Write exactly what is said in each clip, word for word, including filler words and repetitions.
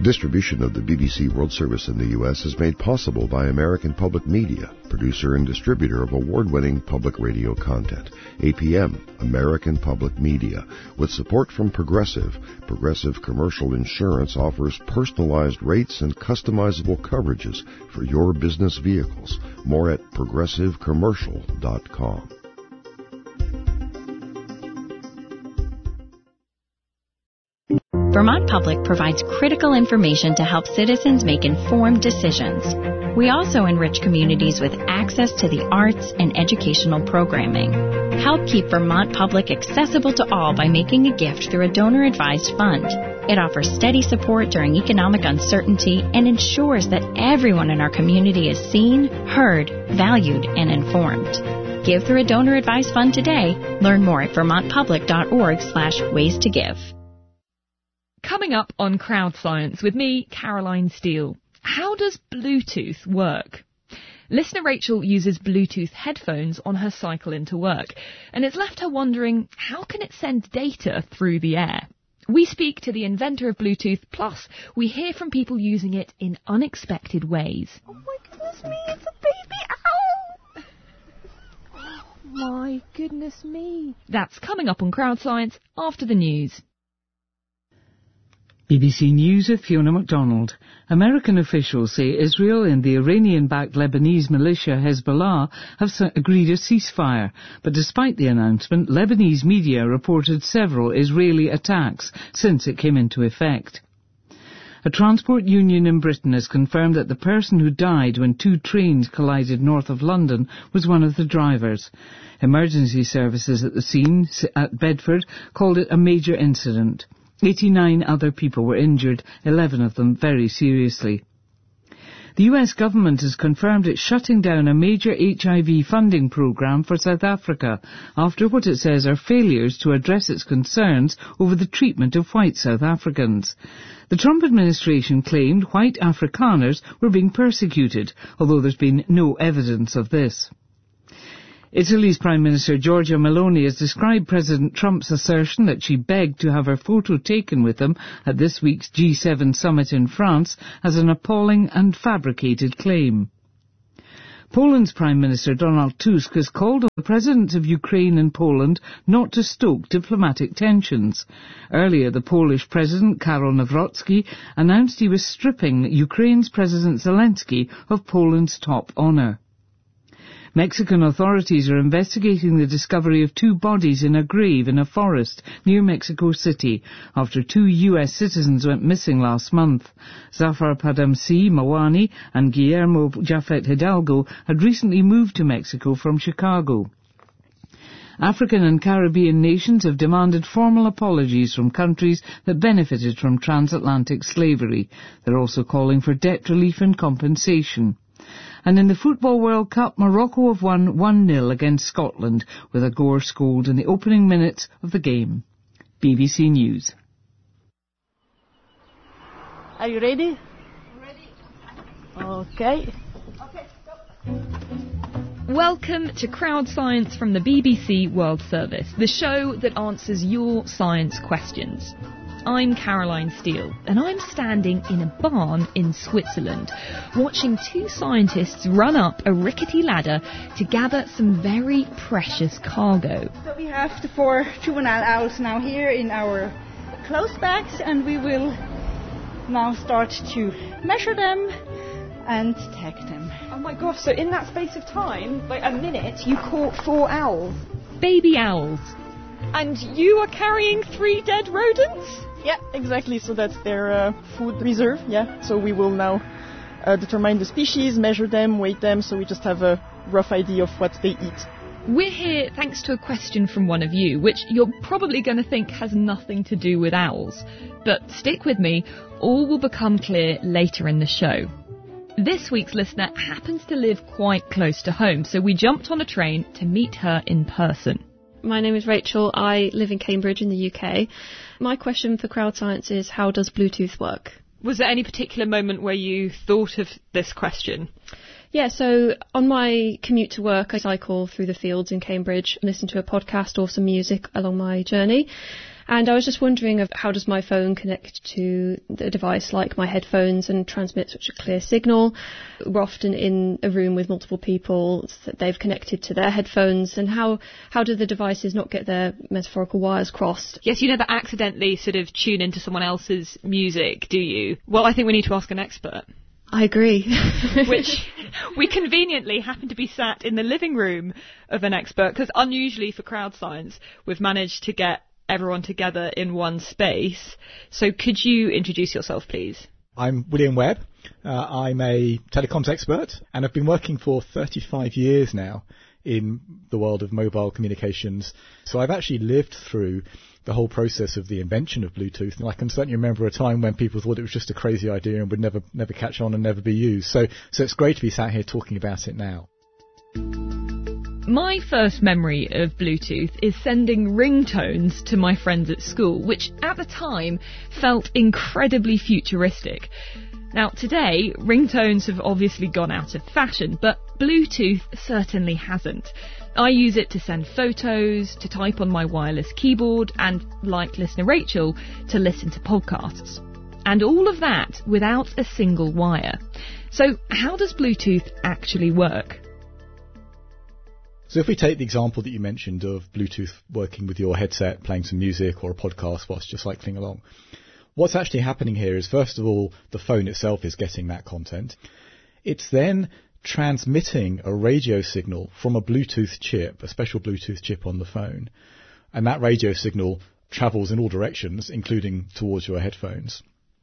Distribution of the B B C World Service in the U S is made possible by American Public Media, producer and distributor of award-winning public radio content. A P M, American Public Media. With support from Progressive, Progressive Commercial Insurance offers personalized rates and customizable coverages for your business vehicles. More at progressive commercial dot com. Vermont Public provides critical information to help citizens make informed decisions. We also enrich communities with access to the arts and educational programming. Help keep Vermont Public accessible to all by making a gift through a donor-advised fund. It offers steady support during economic uncertainty and ensures that everyone in our community is seen, heard, valued, and informed. Give through a donor-advised fund today. Learn more at vermont public dot org slash ways to give. Coming up on Crowd Science with me, Caroline Steele. How does Bluetooth work? Listener Rachel uses Bluetooth headphones on her cycle into work, and it's left her wondering, how can it send data through the air? We speak to the inventor of Bluetooth, plus we hear from people using it in unexpected ways. Oh my goodness me, it's a baby owl! Oh my goodness me. That's coming up on Crowd Science after the news. B B C News with Fiona MacDonald. American officials say Israel and the Iranian-backed Lebanese militia Hezbollah have agreed a ceasefire. But despite the announcement, Lebanese media reported several Israeli attacks since it came into effect. A transport union in Britain has confirmed that the person who died when two trains collided north of London was one of the drivers. Emergency services at the scene at Bedford called it a major incident. eighty-nine other people were injured, eleven of them very seriously. The U S government has confirmed it's shutting down a major H I V funding programme for South Africa after what it says are failures to address its concerns over the treatment of white South Africans. The Trump administration claimed white Afrikaners were being persecuted, although there's been no evidence of this. Italy's Prime Minister Giorgia Meloni has described President Trump's assertion that she begged to have her photo taken with him at this week's G seven summit in France as an appalling and fabricated claim. Poland's Prime Minister Donald Tusk has called on the presidents of Ukraine and Poland not to stoke diplomatic tensions. Earlier, the Polish President Karol Nawrocki announced he was stripping Ukraine's President Zelensky of Poland's top honour. Mexican authorities are investigating the discovery of two bodies in a grave in a forest near Mexico City after two U S citizens went missing last month. Zafar Padamsi Mawani and Guillermo Jafet Hidalgo had recently moved to Mexico from Chicago. African and Caribbean nations have demanded formal apologies from countries that benefited from transatlantic slavery. They're also calling for debt relief and compensation. And in the Football World Cup, Morocco have won one nil against Scotland with a goal scored in the opening minutes of the game. B B C News. Are you ready? Ready. Okay. Okay, go. Welcome to Crowd Science from the B B C World Service, the show that answers your science questions. I'm Caroline Steele, and I'm standing in a barn in Switzerland, watching two scientists run up a rickety ladder to gather some very precious cargo. So we have the four juvenile owls now here in our clothes bags, and we will now start to measure them and tag them. Oh my gosh, so in that space of time, like a minute, you caught four owls? Baby owls. And you are carrying three dead rodents? Yeah, exactly. So that's their uh, food reserve. Yeah. So we will now uh, determine the species, measure them, weight them, so we just have a rough idea of what they eat. We're here thanks to a question from one of you, which you're probably going to think has nothing to do with owls. But stick with me, all will become clear later in the show. This week's listener happens to live quite close to home, so we jumped on a train to meet her in person. My name is Rachel. I live in Cambridge in the U K. My question for Crowd Science is, how does Bluetooth work? Was there any particular moment where you thought of this question? Yeah, so on my commute to work, I cycle through the fields in Cambridge and listen to a podcast or some music along my journey. And I was just wondering of how does my phone connect to a device like my headphones and transmit such a clear signal? We're often in a room with multiple people that they've connected to their headphones, and how, how do the devices not get their metaphorical wires crossed? Yes, you never accidentally sort of tune into someone else's music, do you? Well, I think we need to ask an expert. I agree. Which we conveniently happen to be sat in the living room of an expert, because unusually for Crowd Science, we've managed to get everyone together in one space. So could you introduce yourself, please? I'm William Webb. Uh, I'm a telecoms expert, and I've been working for thirty-five years now in the world of mobile communications. So I've actually lived through the whole process of the invention of Bluetooth, and I can certainly remember a time when people thought it was just a crazy idea and would never never catch on and never be used. So, so it's great to be sat here talking about it now. My first memory of Bluetooth is sending ringtones to my friends at school, which at the time felt incredibly futuristic. Now, today, ringtones have obviously gone out of fashion, but Bluetooth certainly hasn't. I use it to send photos, to type on my wireless keyboard, and, like listener Rachel, to listen to podcasts. And all of that without a single wire. So, how does Bluetooth actually work? So if we take the example that you mentioned of Bluetooth working with your headset, playing some music or a podcast whilst you're cycling along, what's actually happening here is, first of all, the phone itself is getting that content. It's then transmitting a radio signal from a Bluetooth chip, a special Bluetooth chip on the phone. And that radio signal travels in all directions, including towards your headphones.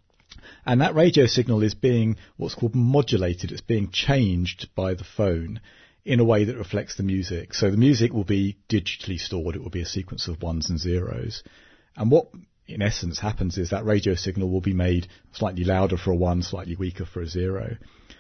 And that radio signal is being what's called modulated. It's being changed by the phone in a way that reflects the music. So the music will be digitally stored. It will be a sequence of ones and zeros. And what, in essence, happens is that radio signal will be made slightly louder for a one, slightly weaker for a zero.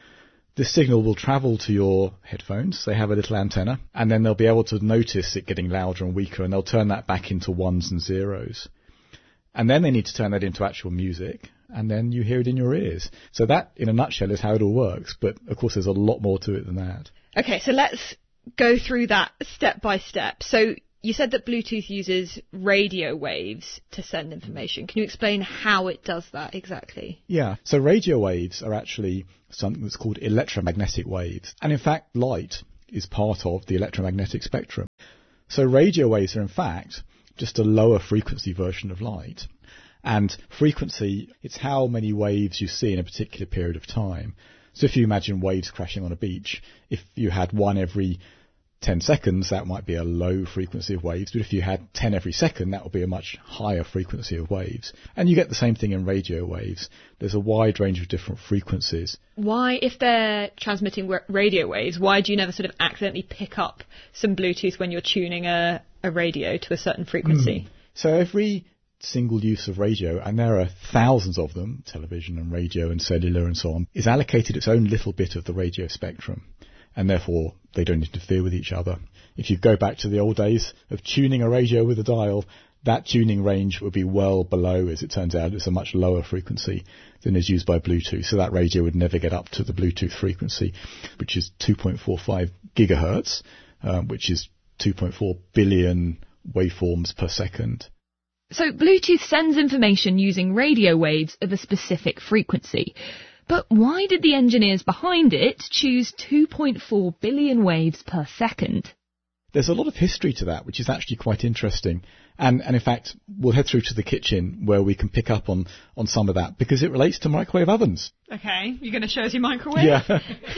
This signal will travel to your headphones. They have a little antenna, and then they'll be able to notice it getting louder and weaker, and they'll turn that back into ones and zeros. And then they need to turn that into actual music, and then you hear it in your ears. So that, in a nutshell, is how it all works. But, of course, there's a lot more to it than that. Okay, so let's go through that step by step. So you said that Bluetooth uses radio waves to send information. Can you explain how it does that exactly? Yeah, so radio waves are actually something that's called electromagnetic waves. And in fact, light is part of the electromagnetic spectrum. So radio waves are in fact just a lower frequency version of light. And frequency, it's how many waves you see in a particular period of time. So if you imagine waves crashing on a beach, if you had one every ten seconds, that might be a low frequency of waves. But if you had ten every second, that would be a much higher frequency of waves. And you get the same thing in radio waves. There's a wide range of different frequencies. Why, if they're transmitting radio waves, why do you never sort of accidentally pick up some Bluetooth when you're tuning a, a radio to a certain frequency? Mm. So every single use of radio, and there are thousands of them, television and radio and cellular and so on, is allocated its own little bit of the radio spectrum, and therefore they don't interfere with each other. If you go back to the old days of tuning a radio with a dial, that tuning range would be well below, as it turns out, it's a much lower frequency than is used by Bluetooth, so that radio would never get up to the Bluetooth frequency, which is two point four five gigahertz, um, which is two point four billion waveforms per second. So Bluetooth sends information using radio waves of a specific frequency. But why did the engineers behind it choose two point four billion waves per second? There's a lot of history to that, which is actually quite interesting. And, and in fact, we'll head through to the kitchen where we can pick up on, on some of that, because it relates to microwave ovens. Okay, you're going to show us your microwave? Yeah.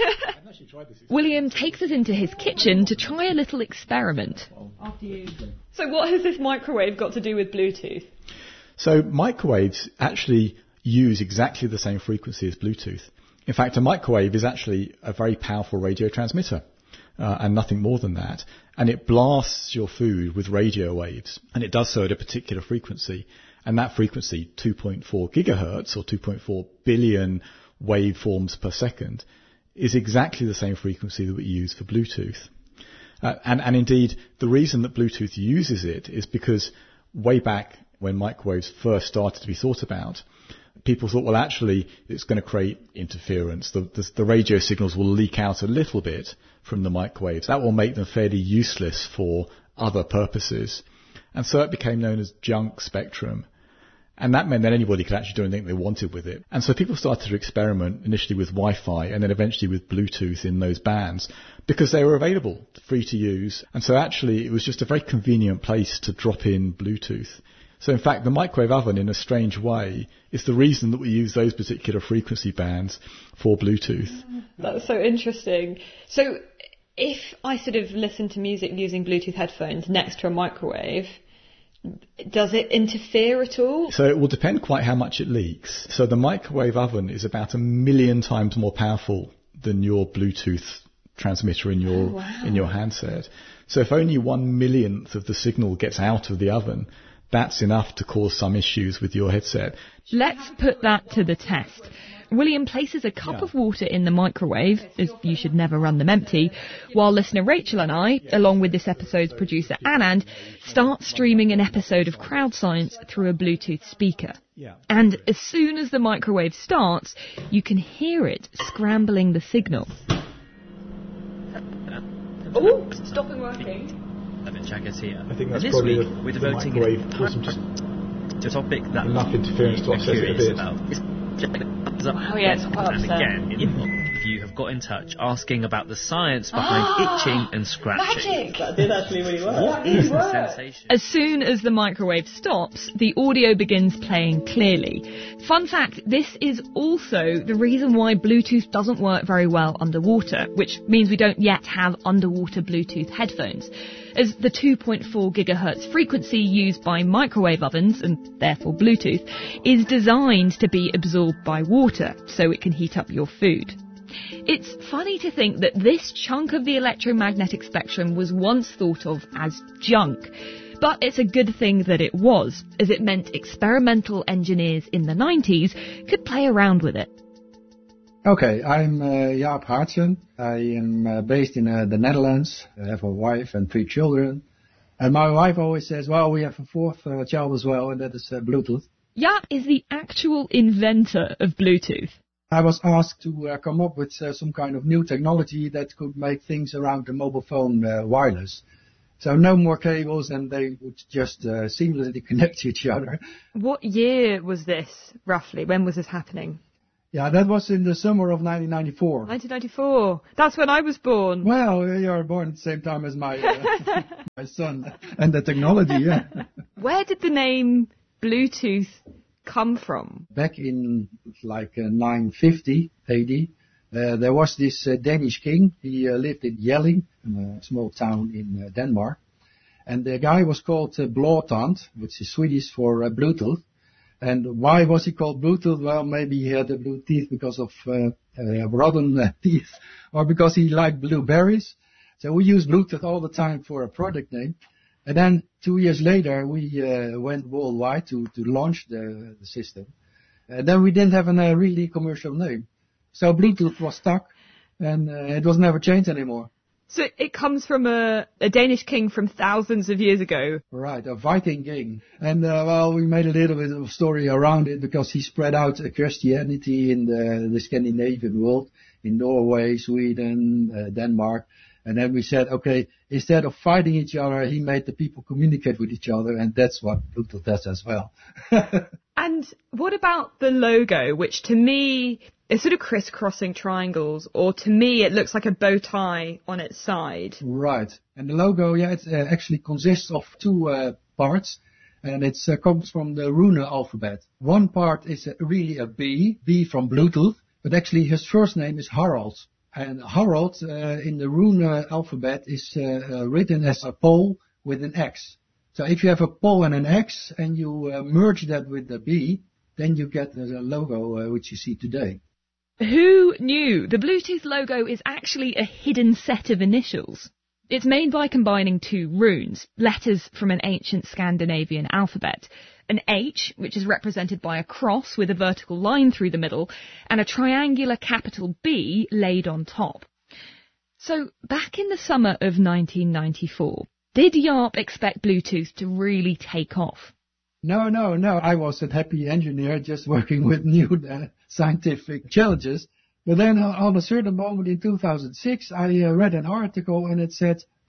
William takes us into his kitchen to try a little experiment. After you. So what has this microwave got to do with Bluetooth? So microwaves actually use exactly the same frequency as Bluetooth. In fact, a microwave is actually a very powerful radio transmitter. Uh, and nothing more than that. And it blasts your food with radio waves. And it does so at a particular frequency. And that frequency, two point four gigahertz or two point four billion waveforms per second, is exactly the same frequency that we use for Bluetooth. Uh, and, and indeed, the reason that Bluetooth uses it is because way back when microwaves first started to be thought about, people thought, well, actually, it's going to create interference. The, the, the radio signals will leak out a little bit from the microwaves. That will make them fairly useless for other purposes. And so it became known as junk spectrum. And that meant that anybody could actually do anything they wanted with it. And so people started to experiment initially with Wi-Fi and then eventually with Bluetooth in those bands because they were available, free to use. And so actually it was just a very convenient place to drop in Bluetooth. So in fact, the microwave oven, in a strange way, is the reason that we use those particular frequency bands for Bluetooth. That's so interesting. So if I sort of listen to music using Bluetooth headphones next to a microwave, does it interfere at all? So it will depend quite how much it leaks. So the microwave oven is about a million times more powerful than your Bluetooth transmitter in your, oh, wow. in your handset. So if only one millionth of the signal gets out of the oven, that's enough to cause some issues with your headset. Let's put that to the test. William places a cup yeah. of water in the microwave, as you should never run them empty, while listener Rachel and I, along with this episode's producer Anand, start streaming an episode of Crowd Science through a Bluetooth speaker. Yeah. And as soon as the microwave starts, you can hear it scrambling the signal. Oh, stopping working. Checkers here. I think that's this probably week the, we're the devoting microwave time to a topic that enough interference to offset it a bit. About. Oh yeah, it's quite and again, if you have got in touch asking about the science behind itching and scratching. Magic! That did actually really work. What is the sensation? As soon as the microwave stops, the audio begins playing clearly. Fun fact, this is also the reason why Bluetooth doesn't work very well underwater, which means we don't yet have underwater Bluetooth headphones, as the two point four gigahertz frequency used by microwave ovens, and therefore Bluetooth, is designed to be absorbed by water, so it can heat up your food. It's funny to think that this chunk of the electromagnetic spectrum was once thought of as junk, but it's a good thing that it was, as it meant experimental engineers in the nineties could play around with it. Okay, I'm uh, Jaap Haartsen. I am uh, based in uh, the Netherlands. I have a wife and three children. And my wife always says, well, we have a fourth uh, child as well, and that is uh, Bluetooth. Jaap is the actual inventor of Bluetooth. I was asked to uh, come up with uh, some kind of new technology that could make things around the mobile phone uh, wireless. So no more cables, and they would just uh, seamlessly connect to each other. What year was this, roughly? When was this happening? Yeah, that was in the summer of nineteen ninety-four. nineteen ninety-four. That's when I was born. Well, you were born at the same time as my uh, my son and the technology, yeah. Where did the name Bluetooth come from? Back in like uh, nine fifty A D, uh, there was this uh, Danish king. He uh, lived in Jelling, a small town in uh, Denmark. And the guy was called uh, Blåtand, which is Swedish for uh, Bluetooth. And why was he called Bluetooth? Well, maybe he had the blue teeth because of uh, uh, rotten uh, teeth, or because he liked blueberries. So we use Bluetooth all the time for a product name. And then two years later, we uh, went worldwide to, to launch the, the system. And then we didn't have a uh, really commercial name. So Bluetooth was stuck, and uh, it was never changed anymore. So it comes from a, a Danish king from thousands of years ago. Right, a Viking king. And, uh, well, we made a little bit of a story around it because he spread out uh, Christianity in the, the Scandinavian world, in Norway, Sweden, uh, Denmark. And then we said, okay, instead of fighting each other, he made the people communicate with each other, and that's what Bluetooth does as well. And what about the logo, which to me is sort of crisscrossing triangles, or to me it looks like a bow tie on its side? Right. And the logo, yeah, it uh, actually consists of two uh, parts, and it uh, comes from the rune alphabet. One part is uh, really a B, B from Bluetooth, but actually his first name is Harald. And Harald uh, in the rune alphabet is uh, uh, written as a pole with an X. So if you have a pole and an X and you uh, merge that with the B, then you get the logo uh, which you see today. Who knew? The Bluetooth logo is actually a hidden set of initials. It's made by combining two runes, letters from an ancient Scandinavian alphabet. An H, which is represented by a cross with a vertical line through the middle, and a triangular capital B laid on top. So, back in the summer of nineteen ninety-four, did Jaap expect Bluetooth to really take off? No, no, no. I was a happy engineer just working with new uh, scientific challenges. But then uh, on a certain moment in two thousand six, I uh, read an article and it said,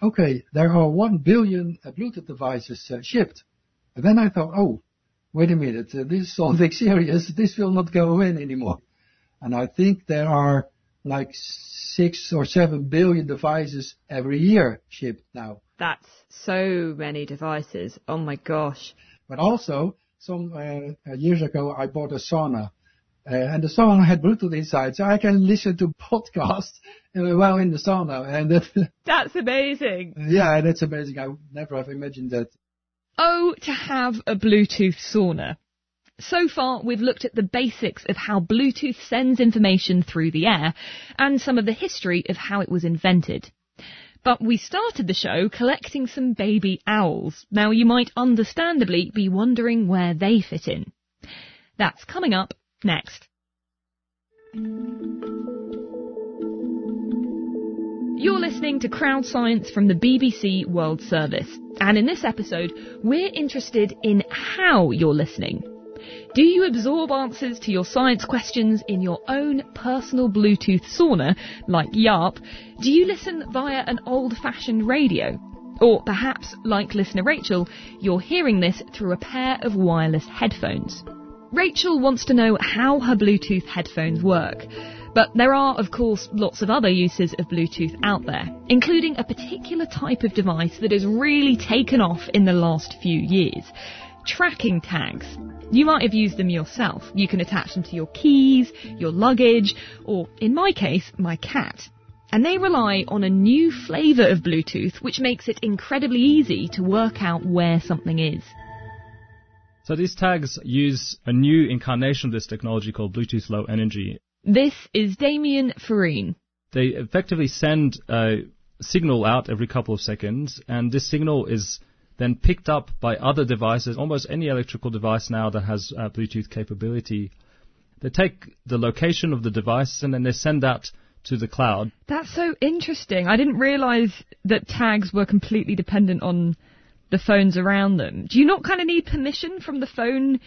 okay, there are one billion uh, Bluetooth devices uh, shipped. And then I thought, oh, wait a minute, uh, this is something serious. This will not go in anymore. And I think there are like six or seven billion devices every year shipped now. That's so many devices. Oh my gosh. But also, some uh, years ago, I bought a sauna. Uh, and the sauna had Bluetooth inside, so I can listen to podcasts uh, while in the sauna. And that, That's amazing. Yeah, that's amazing. I would never have imagined that. Oh, to have a Bluetooth sauna. So far, we've looked at the basics of how Bluetooth sends information through the air and some of the history of how it was invented. But we started the show collecting some baby owls. Now, you might understandably be wondering where they fit in. That's coming up next. You're listening to Crowd Science from the B B C World Service. And in this episode, we're interested in how you're listening. Do you absorb answers to your science questions in your own personal Bluetooth sauna, like YARP? Do you listen via an old-fashioned radio? Or perhaps, like listener Rachel, you're hearing this through a pair of wireless headphones. Rachel wants to know how her Bluetooth headphones work. But there are, of course, lots of other uses of Bluetooth out there, including a particular type of device that has really taken off in the last few years. Tracking tags. You might have used them yourself. You can attach them to your keys, your luggage, or, in my case, my cat. And they rely on a new flavour of Bluetooth, which makes it incredibly easy to work out where something is. So these tags use a new incarnation of this technology called Bluetooth Low Energy. This is Damien Farine. They effectively send a signal out every couple of seconds, and this signal is then picked up by other devices, almost any electrical device now that has uh, Bluetooth capability. They take the location of the device and then they send that to the cloud. That's so interesting. I didn't realise that tags were completely dependent on the phones around them. Do you not kind of need permission from the phone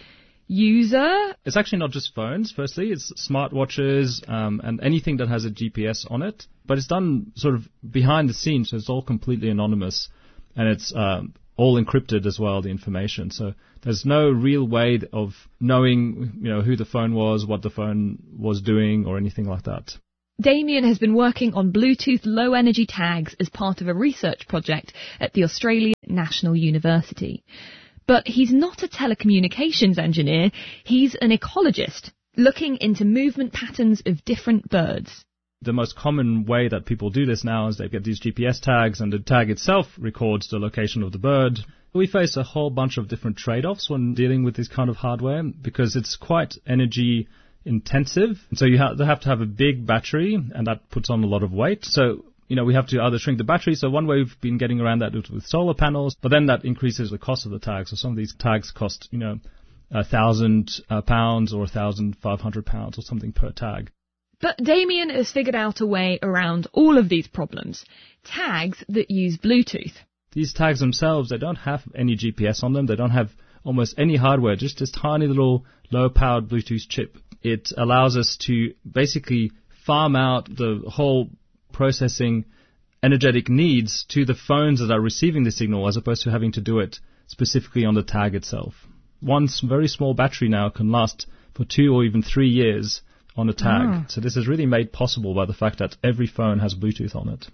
user? It's actually not just phones, firstly. It's smartwatches um, and anything that has a G P S on it. But it's done sort of behind the scenes, so it's all completely anonymous. And it's um, all encrypted as well, the information. So there's no real way of knowing, you know, who the phone was, what the phone was doing, or anything like that. Damien has been working on Bluetooth low-energy tags as part of a research project at the Australian National University. But he's not a telecommunications engineer, he's an ecologist, looking into movement patterns of different birds. The most common way that people do this now is they get these G P S tags, and the tag itself records the location of the bird. We face a whole bunch of different trade-offs when dealing with this kind of hardware because it's quite energy intensive. So you have, they have to have a big battery, and that puts on a lot of weight. So, you know, we have to either shrink the battery. So one way we've been getting around that is with solar panels, but then that increases the cost of the tag. So some of these tags cost, you know, a thousand uh, pounds or a thousand five hundred pounds or something per tag. But Damien has figured out a way around all of these problems. Tags that use Bluetooth. These tags themselves, they don't have any G P S on them. They don't have almost any hardware, just this tiny little low-powered Bluetooth chip. It allows us to basically farm out the whole processing energetic needs to the phones that are receiving the signal, as opposed to having to do it specifically on the tag itself. One very small battery now can last for two or even three years on a tag. Oh. So this is really made possible by the fact that every phone has Bluetooth on it.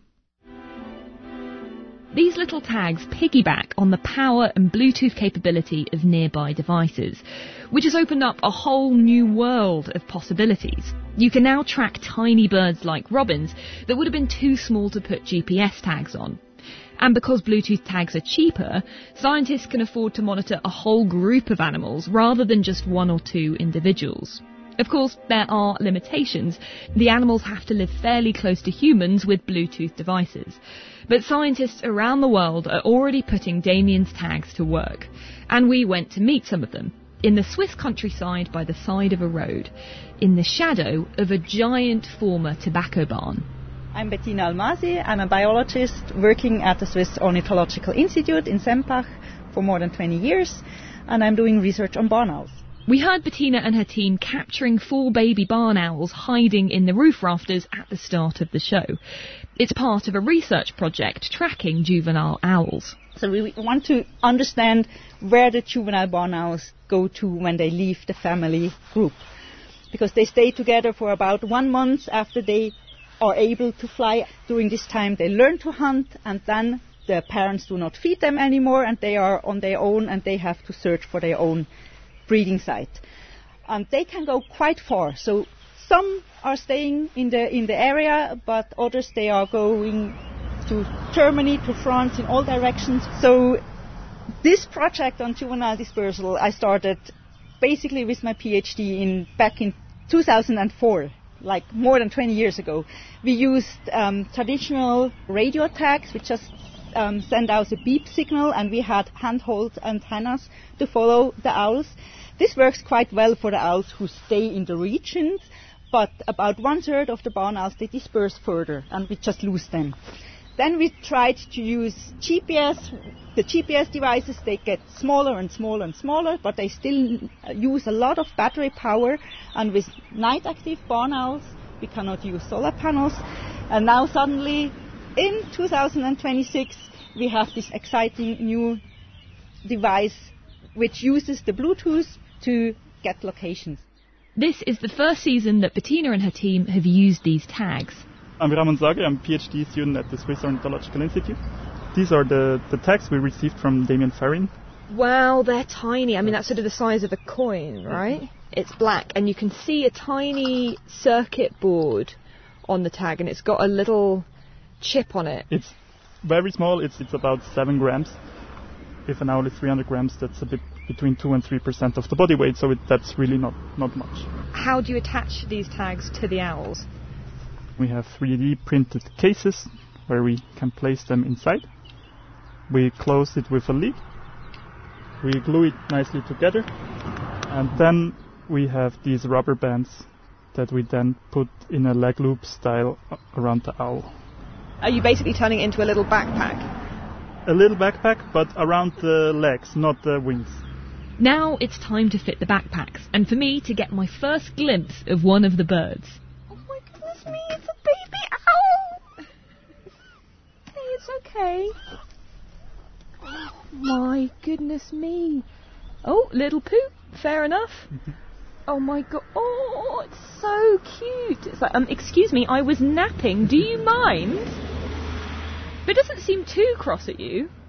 These little tags piggyback on the power and Bluetooth capability of nearby devices, which has opened up a whole new world of possibilities. You can now track tiny birds like robins that would have been too small to put G P S tags on. And because Bluetooth tags are cheaper, scientists can afford to monitor a whole group of animals rather than just one or two individuals. Of course, there are limitations. The animals have to live fairly close to humans with Bluetooth devices. But scientists around the world are already putting Damien's tags to work. And we went to meet some of them in the Swiss countryside by the side of a road, in the shadow of a giant former tobacco barn. I'm Bettina Almasi. I'm a biologist working at the Swiss Ornithological Institute in Sempach for more than twenty years, and I'm doing research on barn owls. We heard Bettina and her team capturing four baby barn owls hiding in the roof rafters at the start of the show. It's part of a research project tracking juvenile owls. So we want to understand where the juvenile barn owls go to when they leave the family group. Because they stay together for about one month after they are able to fly. During this time they learn to hunt, and then the parents do not feed them anymore and they are on their own and they have to search for their own breeding site. And they can go quite far. So some are staying in the in the area, but others they are going to Germany, to France, in all directions. So this project on juvenile dispersal I started basically with my PhD in back in two thousand four, like more than twenty years ago. We used um, traditional radio tags, which just um, send out a beep signal, and we had handheld antennas to follow the owls. This works quite well for the owls who stay in the regions, but about one third of the barn owls, they disperse further, and we just lose them. Then we tried to use G P S. The G P S devices, they get smaller and smaller and smaller, but they still use a lot of battery power. And with night-active barn owls, we cannot use solar panels. And now suddenly, in two thousand twenty-six, we have this exciting new device which uses the Bluetooth to get locations. This is the first season that Bettina and her team have used these tags. I'm Ramon Zage, I'm a PhD student at the Swiss Ornithological Institute. These are the, the tags we received from Damien Farrin. Wow, they're tiny. I mean, that's sort of the size of a coin, right? Mm-hmm. It's black, and you can see a tiny circuit board on the tag, and it's got a little chip on it. It's very small. It's it's about seven grams. If an owl is three hundred grams, that's a bit between two and three percent of the body weight, so it, that's really not, not much. How do you attach these tags to the owls? We have three D printed cases where we can place them inside. We close it with a lid. We glue it nicely together. And then we have these rubber bands that we then put in a leg loop style around the owl. Are you basically turning it into a little backpack? A little backpack, but around the legs, not the wings. Now it's time to fit the backpacks, and for me to get my first glimpse of one of the birds. Me, it's a baby owl. Hey, it's okay. Oh my goodness me. Oh, little poo. Fair enough. Oh my god. Oh, it's so cute. It's like, um, excuse me, I was napping. Do you mind? But it doesn't seem too cross at you.